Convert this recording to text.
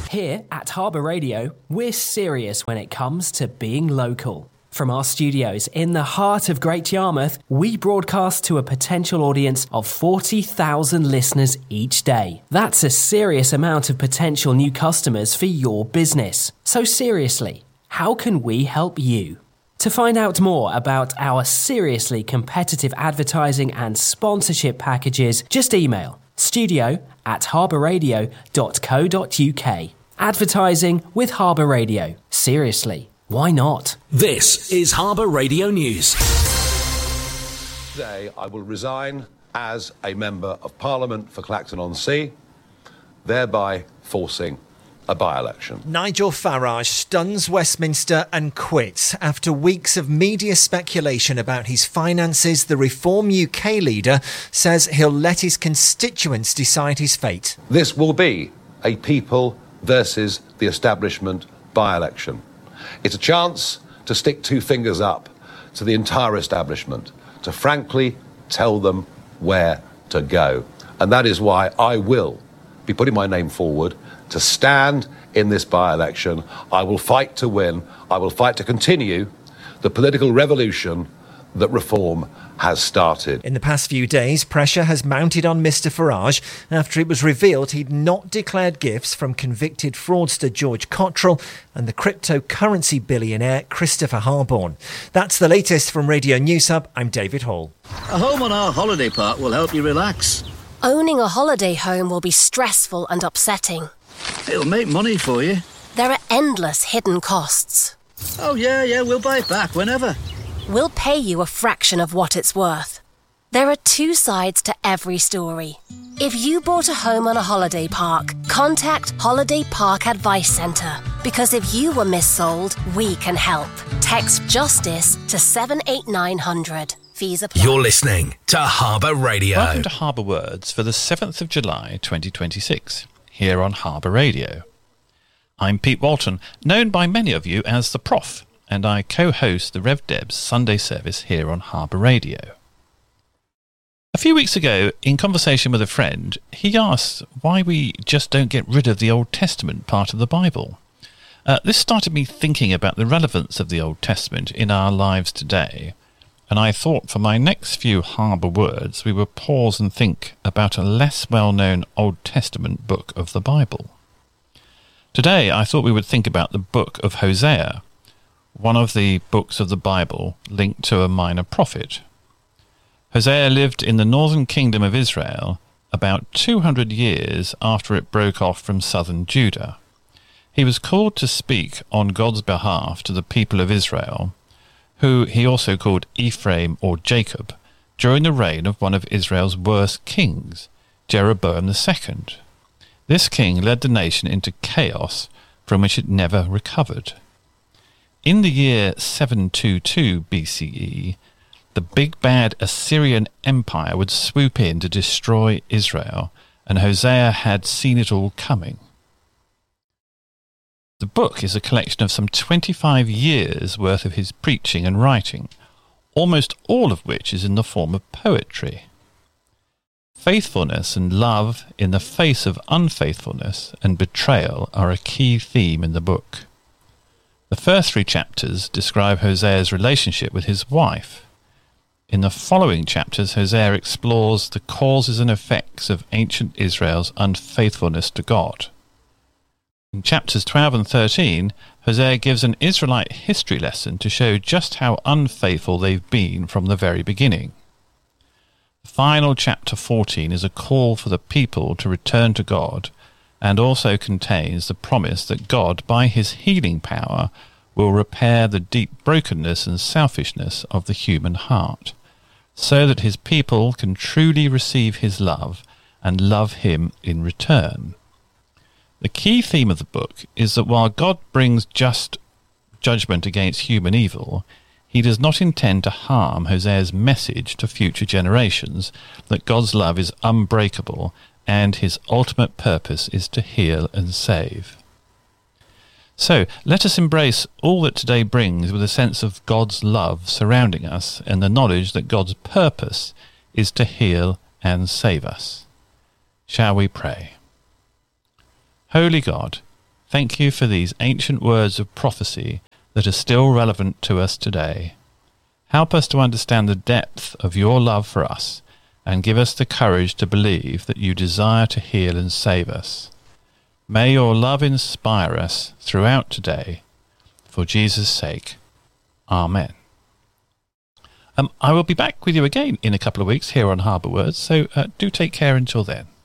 Here at Harbour Radio, we're serious when it comes to being local. From our studios in the heart of Great Yarmouth, we broadcast to a potential audience of 40,000 listeners each day. That's a serious amount of potential new customers for your business. So seriously, how can we help you? To find out more about our seriously competitive advertising and sponsorship packages, just email studio@harbourradio.co.uk. Advertising with Harbour Radio. Seriously, why not? This is Harbour Radio News. Today I will resign as a Member of Parliament for Clacton-on-Sea, thereby forcing a by-election. Nigel Farage stuns Westminster and quits. After weeks of media speculation about his finances, the Reform UK leader says he'll let his constituents decide his fate. This will be a people versus the establishment by-election. It's a chance to stick two fingers up to the entire establishment, to frankly tell them where to go. And that is why I will be putting my name forward to stand in this by-election. I will fight to win. I will fight to continue the political revolution that Reform has started. In the past few days, pressure has mounted on Mr Farage after it was revealed he'd not declared gifts from convicted fraudster George Cottrell and the cryptocurrency billionaire Christopher Harborne. That's the latest from Radio News Hub. I'm David Hall. A home on our holiday park will help you relax. Owning a holiday home will be stressful and upsetting. It'll make money for you. There are endless hidden costs. Oh, yeah, we'll buy it back whenever. We'll pay you a fraction of what it's worth. There are two sides to every story. If you bought a home on a holiday park, contact Holiday Park Advice Centre. Because if you were missold, we can help. Text JUSTICE to 78900. Fees apply. You're listening to Harbour Radio. Welcome to Harbour Words for the 7th of July 2026, here on Harbour Radio. I'm Pete Walton, known by many of you as the Prof, and I co-host the Rev Deb's Sunday service here on Harbour Radio. A few weeks ago, in conversation with a friend, he asked why we just don't get rid of the Old Testament part of the Bible. This started me thinking about the relevance of the Old Testament in our lives today, and I thought for my next few Harbour Words we would pause and think about a less well-known Old Testament book of the Bible. Today I thought we would think about the book of Hosea, one of the books of the Bible linked to a minor prophet. Hosea lived in the northern kingdom of Israel about 200 years after it broke off from southern Judah. He was called to speak on God's behalf to the people of Israel, who he also called Ephraim or Jacob, during the reign of one of Israel's worst kings, Jeroboam II. This king led the nation into chaos from which it never recovered. In the year 722 BCE, the big bad Assyrian Empire would swoop in to destroy Israel, and Hosea had seen it all coming. The book is a collection of some 25 years' worth of his preaching and writing, almost all of which is in the form of poetry. Faithfulness and love in the face of unfaithfulness and betrayal are a key theme in the book. The first 3 chapters describe Hosea's relationship with his wife. In the following chapters, Hosea explores the causes and effects of ancient Israel's unfaithfulness to God. In chapters 12 and 13, Hosea gives an Israelite history lesson to show just how unfaithful they've been from the very beginning. The final chapter 14 is a call for the people to return to God, and also contains the promise that God, by his healing power, will repair the deep brokenness and selfishness of the human heart, so that his people can truly receive his love and love him in return. The key theme of the book is that while God brings just judgment against human evil, he does not intend to harm Hosea's message to future generations that God's love is unbreakable and his ultimate purpose is to heal and save. So let us embrace all that today brings with a sense of God's love surrounding us and the knowledge that God's purpose is to heal and save us. Shall we pray? Holy God, Thank you for these ancient words of prophecy that are still relevant to us today. Help us to understand the depth of your love for us and give us the courage to believe that you desire to heal and save us. May your love inspire us throughout today. For Jesus' sake. Amen. I will be back with you again in a couple of weeks here on Harbour Words, so do take care until then.